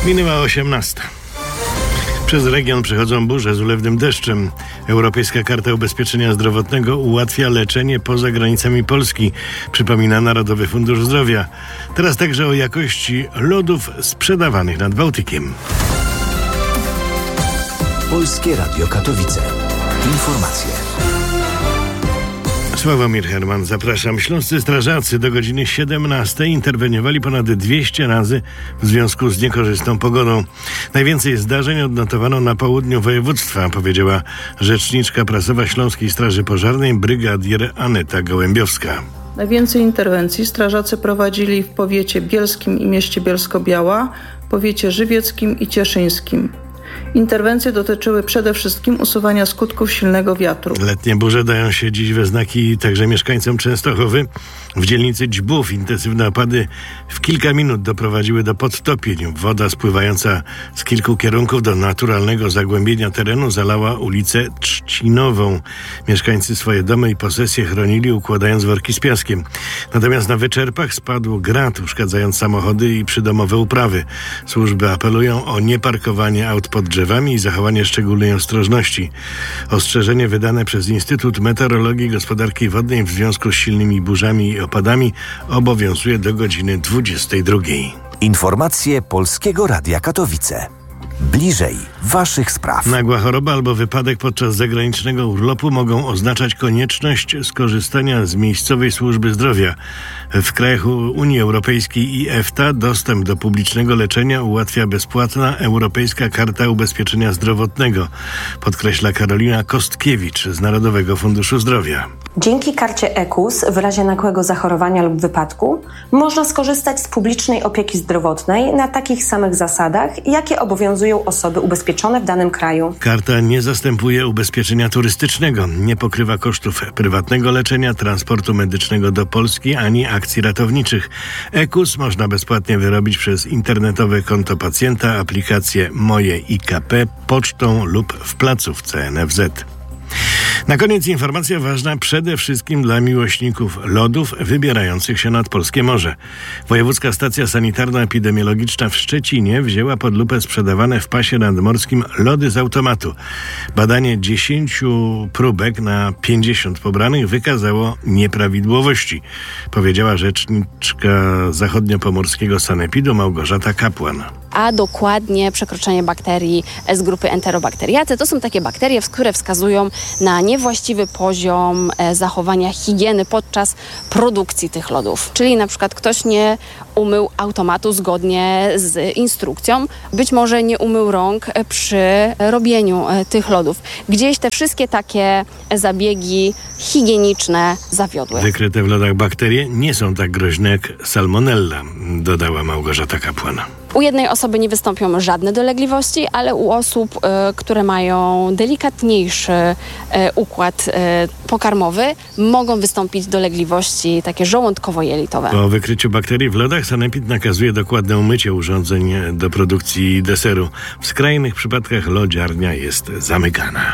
Minęła 18. Przez region przechodzą burze z ulewnym deszczem. Europejska Karta Ubezpieczenia Zdrowotnego ułatwia leczenie poza granicami Polski, przypomina Narodowy Fundusz Zdrowia. Teraz także o jakości lodów sprzedawanych nad Bałtykiem. Polskie Radio Katowice. Informacje. Sławomir Herman, zapraszam. Śląscy strażacy do godziny 17 interweniowali ponad 200 razy w związku z niekorzystną pogodą. Najwięcej zdarzeń odnotowano na południu województwa, powiedziała rzeczniczka prasowa Śląskiej Straży Pożarnej brygadier Aneta Gołębiowska. Najwięcej interwencji strażacy prowadzili w powiecie bielskim i mieście Bielsko-Biała, powiecie żywieckim i cieszyńskim. Interwencje dotyczyły przede wszystkim usuwania skutków silnego wiatru. Letnie burze dają się dziś we znaki także mieszkańcom Częstochowy. W dzielnicy Dźbów intensywne opady w kilka minut doprowadziły do podtopień. Woda spływająca z kilku kierunków do naturalnego zagłębienia terenu zalała ulicę Trzcinową. Mieszkańcy swoje domy i posesje chronili, układając worki z piaskiem. Natomiast na wyczerpach spadł grat, uszkadzając samochody i przydomowe uprawy. Służby apelują o nieparkowanie aut pod drzewami i zachowanie szczególnej ostrożności. Ostrzeżenie wydane przez Instytut Meteorologii i Gospodarki Wodnej w związku z silnymi burzami i opadami obowiązuje do godziny 22. Informacje Polskiego Radia Katowice. Bliżej waszych spraw. Nagła choroba albo wypadek podczas zagranicznego urlopu mogą oznaczać konieczność skorzystania z miejscowej służby zdrowia. W krajach Unii Europejskiej i EFTA dostęp do publicznego leczenia ułatwia bezpłatna Europejska Karta Ubezpieczenia Zdrowotnego, podkreśla Karolina Kostkiewicz z Narodowego Funduszu Zdrowia. Dzięki karcie EKUS w razie nagłego zachorowania lub wypadku można skorzystać z publicznej opieki zdrowotnej na takich samych zasadach, jakie obowiązują osoby ubezpieczone w danym kraju. Karta nie zastępuje ubezpieczenia turystycznego, nie pokrywa kosztów prywatnego leczenia, transportu medycznego do Polski ani akcji ratowniczych. EKUS można bezpłatnie wyrobić przez internetowe konto pacjenta, aplikację Moje IKP, pocztą lub w placówce NFZ. Na koniec informacja ważna przede wszystkim dla miłośników lodów wybierających się nad polskie morze. Wojewódzka Stacja Sanitarno-Epidemiologiczna w Szczecinie wzięła pod lupę sprzedawane w pasie nadmorskim lody z automatu. Badanie 10 próbek na 50 pobranych wykazało nieprawidłowości, powiedziała rzeczniczka zachodniopomorskiego Sanepidu Małgorzata Kapłan. A dokładnie przekroczenie bakterii z grupy Enterobacteriaceae. To są takie bakterie, które wskazują na niewłaściwy poziom zachowania higieny podczas produkcji tych lodów. Czyli na przykład ktoś nie umył automatu zgodnie z instrukcją, być może nie umył rąk przy robieniu tych lodów. Gdzieś te wszystkie takie zabiegi higieniczne zawiodły. Wykryte w lodach bakterie nie są tak groźne jak salmonella, dodała Małgorzata Kapłan. U jednej osoby nie wystąpią żadne dolegliwości, ale u osób, które mają delikatniejszy układ pokarmowy, mogą wystąpić dolegliwości takie żołądkowo-jelitowe. Po wykryciu bakterii w lodach Sanepid nakazuje dokładne umycie urządzeń do produkcji deseru. W skrajnych przypadkach lodziarnia jest zamykana.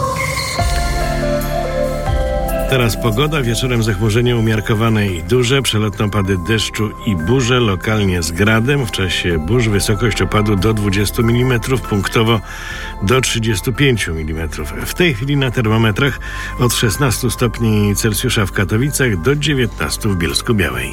Teraz pogoda, wieczorem zachmurzenie umiarkowane i duże, przelotne opady deszczu i burze, lokalnie z gradem. W czasie burz wysokość opadu do 20 mm, punktowo do 35 mm. W tej chwili na termometrach od 16 stopni Celsjusza w Katowicach do 19 w Bielsku-Białej.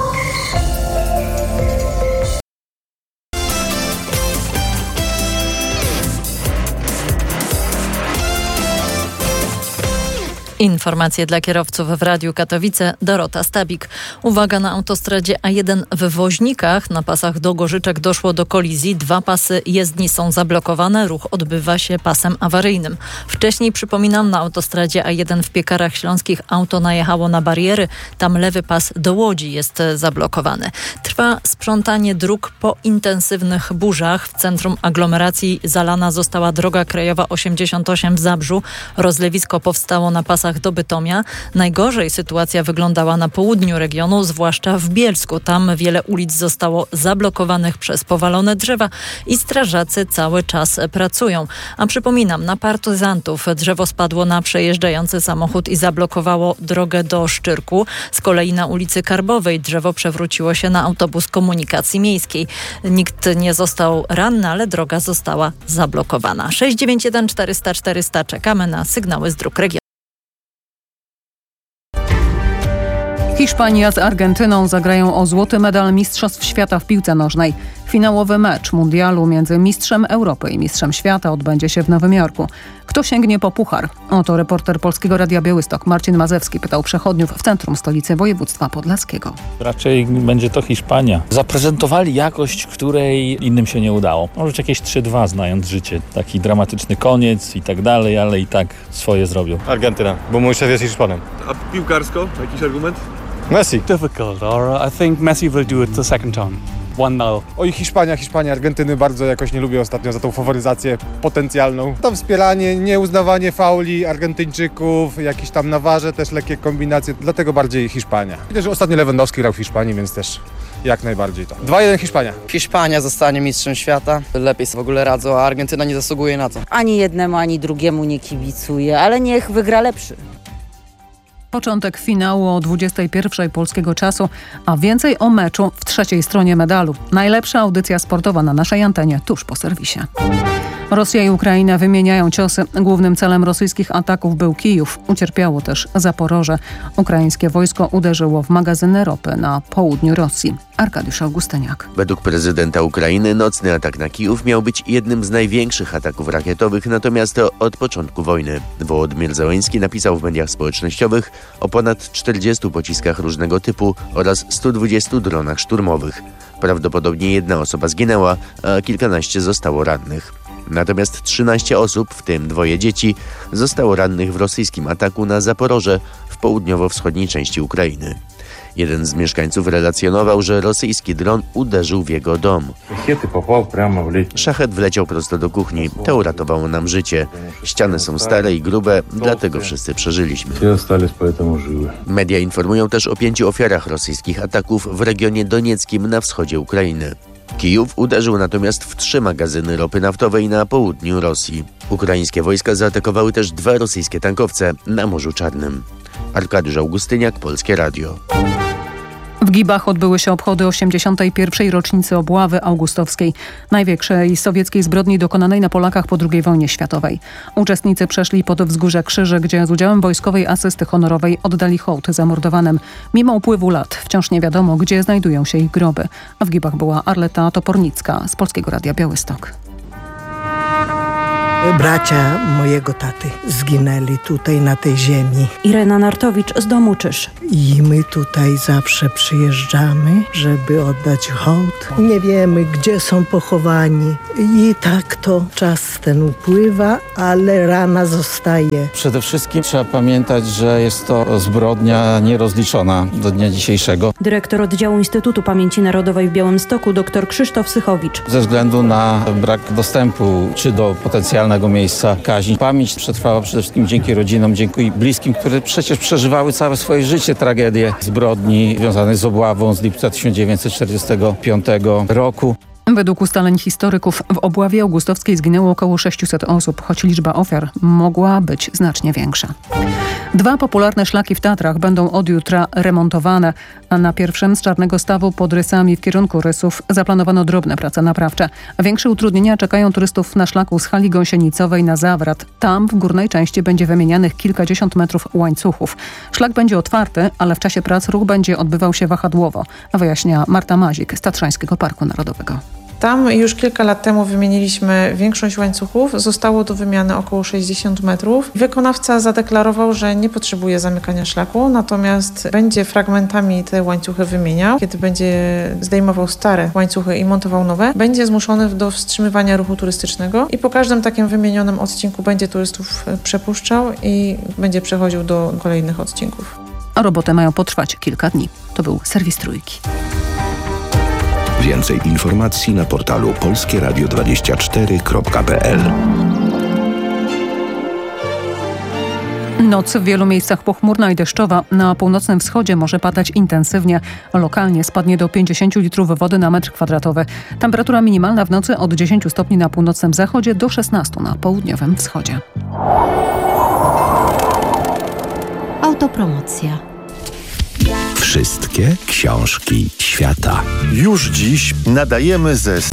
Informacje dla kierowców w Radiu Katowice. Dorota Stabik. Uwaga, na autostradzie A1 w Woźnikach. Na pasach do Gorzyczek doszło do kolizji. 2 pasy jezdni są zablokowane. Ruch odbywa się pasem awaryjnym. Wcześniej, przypominam, na autostradzie A1 w Piekarach Śląskich auto najechało na bariery. Tam lewy pas do Łodzi jest zablokowany. Trwa sprzątanie dróg po intensywnych burzach. W centrum aglomeracji zalana została droga krajowa 88 w Zabrzu. Rozlewisko powstało na pasach pasach do Bytomia. Najgorzej sytuacja wyglądała na południu regionu, zwłaszcza w Bielsku. Tam wiele ulic zostało zablokowanych przez powalone drzewa i strażacy cały czas pracują. A przypominam, na partyzantów drzewo spadło na przejeżdżający samochód i zablokowało drogę do Szczyrku. Z kolei na ulicy Karbowej drzewo przewróciło się na autobus komunikacji miejskiej. Nikt nie został ranny, ale droga została zablokowana. 691 400 400. Czekamy na sygnały z dróg regionu. Hiszpania z Argentyną zagrają o złoty medal Mistrzostw Świata w piłce nożnej. Finałowy mecz mundialu między mistrzem Europy i mistrzem świata odbędzie się w Nowym Jorku. Kto sięgnie po puchar? Oto reporter Polskiego Radia Białystok Marcin Mazewski pytał przechodniów w centrum stolicy województwa podlaskiego. Raczej będzie to Hiszpania. Zaprezentowali jakość, której innym się nie udało. Może jakieś 3-2 znając życie. Taki dramatyczny koniec i tak dalej, ale i tak swoje zrobią. Argentyna, bo mój szef jest Hiszpanem. A piłkarsko? Jakiś argument? Messi. Difficult, or I think Messi will do it the second time. 1-0. Oj, Hiszpania, Argentyny bardzo jakoś nie lubię ostatnio za tą faworyzację potencjalną. Tam wspieranie, nieuznawanie fauli Argentyńczyków, jakieś tam na warze też lekkie kombinacje, dlatego bardziej Hiszpania. Widzę, że ostatnio Lewandowski grał w Hiszpanii, więc też jak najbardziej to. 2-1 Hiszpania. Hiszpania zostanie mistrzem świata. Lepiej sobie w ogóle radzą, a Argentyna nie zasługuje na to. Ani jednemu, ani drugiemu nie kibicuję, ale niech wygra lepszy. Początek finału o 21:00 polskiego czasu, a więcej o meczu w trzeciej stronie medalu. Najlepsza audycja sportowa na naszej antenie tuż po serwisie. Rosja i Ukraina wymieniają ciosy. Głównym celem rosyjskich ataków był Kijów. Ucierpiało też Zaporoże. Ukraińskie wojsko uderzyło w magazyny ropy na południu Rosji. Arkadiusz Augustyniak. Według prezydenta Ukrainy nocny atak na Kijów miał być jednym z największych ataków rakietowych, natomiast to od początku wojny. Wołodymyr Zełenski napisał w mediach społecznościowych o ponad 40 pociskach różnego typu oraz 120 dronach szturmowych. Prawdopodobnie jedna osoba zginęła, a kilkanaście zostało rannych. Natomiast 13 osób, w tym 2 dzieci, zostało rannych w rosyjskim ataku na Zaporoże w południowo-wschodniej części Ukrainy. Jeden z mieszkańców relacjonował, że rosyjski dron uderzył w jego dom. Szachet wleciał prosto do kuchni. To uratowało nam życie. Ściany są stare i grube, dlatego wszyscy przeżyliśmy. Media informują też o 5 ofiarach rosyjskich ataków w regionie donieckim na wschodzie Ukrainy. Kijów uderzył natomiast w 3 magazyny ropy naftowej na południu Rosji. Ukraińskie wojska zaatakowały też 2 rosyjskie tankowce na Morzu Czarnym. Arkadiusz Augustyniak, Polskie Radio. W Gibach odbyły się obchody 81. rocznicy obławy augustowskiej, największej sowieckiej zbrodni dokonanej na Polakach po II wojnie światowej. Uczestnicy przeszli pod wzgórze Krzyży, gdzie z udziałem wojskowej asysty honorowej oddali hołd zamordowanym. Mimo upływu lat wciąż nie wiadomo, gdzie znajdują się ich groby. A w Gibach była Arleta Topornicka z Polskiego Radia Białystok. Bracia mojego taty zginęli tutaj na tej ziemi. Irena Nartowicz z domu Czyż. I my tutaj zawsze przyjeżdżamy, żeby oddać hołd. Nie wiemy, gdzie są pochowani. I tak to czas ten upływa, ale rana zostaje. Przede wszystkim trzeba pamiętać, że jest to zbrodnia nierozliczona do dnia dzisiejszego. Dyrektor oddziału Instytutu Pamięci Narodowej w Białymstoku dr Krzysztof Sychowicz. Ze względu na brak dostępu czy do potencjalnego miejsca kaźni. Pamięć przetrwała przede wszystkim dzięki rodzinom, dzięki bliskim, które przecież przeżywały całe swoje życie tragedię zbrodni związanej z obławą z lipca 1945 roku. Według ustaleń historyków w obławie augustowskiej zginęło około 600 osób, choć liczba ofiar mogła być znacznie większa. 2 popularne szlaki w Tatrach będą od jutra remontowane, a na pierwszym z Czarnego Stawu pod Rysami w kierunku Rysów zaplanowano drobne prace naprawcze. Większe utrudnienia czekają turystów na szlaku z hali gąsienicowej na Zawrat. Tam w górnej części będzie wymienianych kilkadziesiąt metrów łańcuchów. Szlak będzie otwarty, ale w czasie prac ruch będzie odbywał się wahadłowo, wyjaśnia Marta Mazik z Tatrzańskiego Parku Narodowego. Tam już kilka lat temu wymieniliśmy większość łańcuchów. Zostało do wymiany około 60 metrów. Wykonawca zadeklarował, że nie potrzebuje zamykania szlaku, natomiast będzie fragmentami te łańcuchy wymieniał. Kiedy będzie zdejmował stare łańcuchy i montował nowe, będzie zmuszony do wstrzymywania ruchu turystycznego i po każdym takim wymienionym odcinku będzie turystów przepuszczał i będzie przechodził do kolejnych odcinków. A roboty mają potrwać kilka dni. To był serwis Trójki. Więcej informacji na portalu polskieradio24.pl. Noc w wielu miejscach pochmurna i deszczowa. Na północnym wschodzie może padać intensywnie. Lokalnie spadnie do 50 litrów wody na metr kwadratowy. Temperatura minimalna w nocy od 10 stopni na północnym zachodzie do 16 na południowym wschodzie. Autopromocja. Wszystkie książki świata. Już dziś nadajemy ze